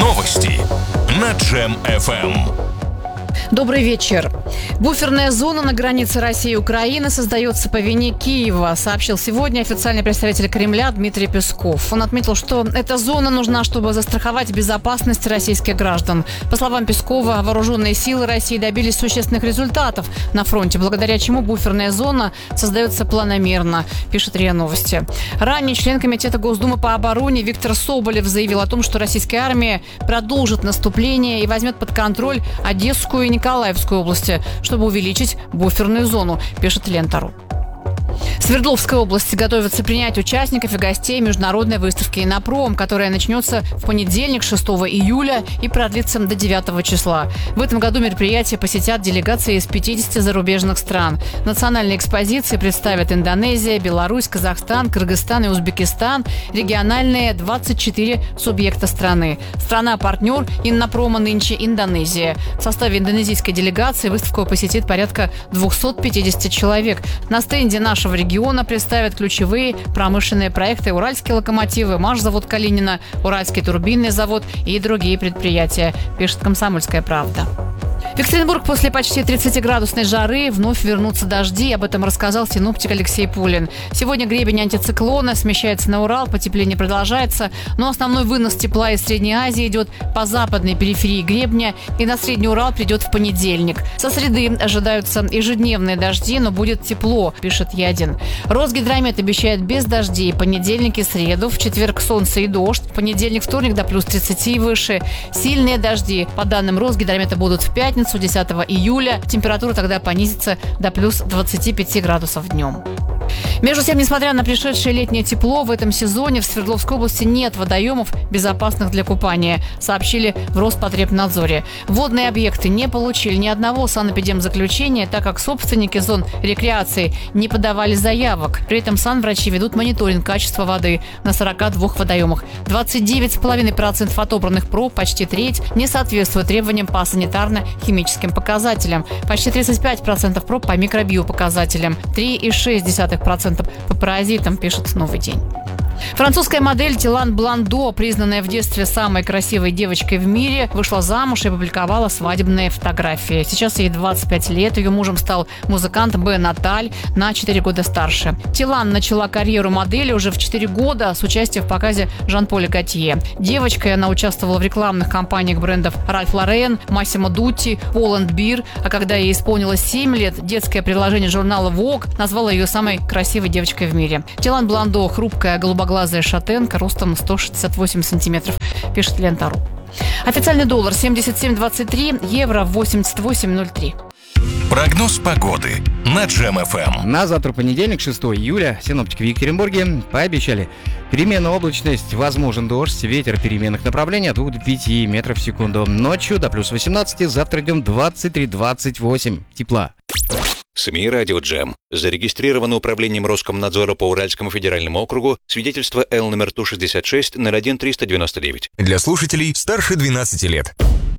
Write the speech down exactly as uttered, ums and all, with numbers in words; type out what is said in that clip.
Новости на Джем эф эм. Добрый вечер. Буферная зона на границе России и Украины создается по вине Киева, сообщил сегодня официальный представитель Кремля Дмитрий Песков. Он отметил, что эта зона нужна, чтобы застраховать безопасность российских граждан. По словам Пескова, вооруженные силы России добились существенных результатов на фронте, благодаря чему буферная зона создается планомерно, пишет РИА Новости. Ранее член Комитета Госдумы по обороне Виктор Соболев заявил о том, что российская армия продолжит наступление и возьмет под контроль Одесскую и Николаевскую области, чтобы увеличить буферную зону, пишет Лента.ру. В Свердловской области готовятся принять участников и гостей международной выставки «Иннопром», которая начнется в понедельник, шестого июля, и продлится до девятого числа. В этом году мероприятие посетят делегации из пятидесяти зарубежных стран. Национальные экспозиции представят Индонезия, Беларусь, Казахстан, Кыргызстан и Узбекистан. Региональные двадцать четыре субъекта страны. Страна-партнер «Иннопрома» нынче Индонезия. В составе индонезийской делегации выставку посетит порядка двухсот пятидесяти человек. На стенде нашего региона представят ключевые промышленные проекты: уральские локомотивы, Машзавод Калинина, Уральский турбинный завод и другие предприятия, пишет «Комсомольская правда». В Екатеринбург после почти тридцатиградусной жары вновь вернутся дожди. Об этом рассказал синоптик Алексей Пулин. Сегодня гребень антициклона смещается на Урал, потепление продолжается, но основной вынос тепла из Средней Азии идет по западной периферии гребня, и на Средний Урал придет в понедельник. Со среды ожидаются ежедневные дожди, но будет тепло, пишет Ядин. Росгидромет обещает без дождей понедельник и среду, в четверг солнце и дождь, в понедельник, вторник до плюс тридцати и выше. Сильные дожди, по данным Росгидромета, будут в пятницу, десятого июля. Температура тогда понизится до плюс двадцати пяти градусов днем. Между тем, несмотря на пришедшее летнее тепло, в этом сезоне в Свердловской области нет водоемов, безопасных для купания, сообщили в Роспотребнадзоре. Водные объекты не получили ни одного санэпидемзаключения, так как собственники зон рекреации не подавали заявок. При этом санврачи ведут мониторинг качества воды на сорока двух водоемах. двадцать девять целых пять десятых процента отобранных проб, почти треть, не соответствует требованиям по санитарно-химическим показателям. Почти тридцать пять процентов проб по микробиопоказателям, три целых шесть десятых процента по паразитам, пишет «Новый день». Французская модель Тилан Бландо, признанная в детстве самой красивой девочкой в мире, вышла замуж и опубликовала свадебные фотографии. Сейчас ей двадцать пять лет, ее мужем стал музыкант Бен Аталь, на четыре года старше. Тилан начала карьеру модели уже в четыре года с участием в показе Жан-Поля Готье. Девочкой она участвовала в рекламных кампаниях брендов Ральф Лорен, Массимо Дутти, Pull and Bear, а когда ей исполнилось семь лет, детское приложение журнала Vogue назвало ее самой красивой девочкой в мире. Тилан Бландо – хрупкая, голубоглазая глазая шатенка ростом сто шестьдесят восемь сантиметров, пишет Лента.ру. Официальный доллар семьдесят семь двадцать три, евро восемьдесят восемь ноль три. Прогноз погоды на Джем эф эм. На завтра понедельник, шестого июля, синоптики в Екатеринбурге пообещали переменную облачность, возможен дождь, ветер переменных направлений от двух до пяти метров в секунду. Ночью до плюс восемнадцати, завтра днем двадцать три двадцать восемь тепла. СМИ «Радио Джем». Зарегистрировано управлением Роскомнадзора по Уральскому федеральному округу свидетельство Л номер Ту шестьдесят шесть ноль один триста девяносто девять. Для слушателей старше двенадцати лет.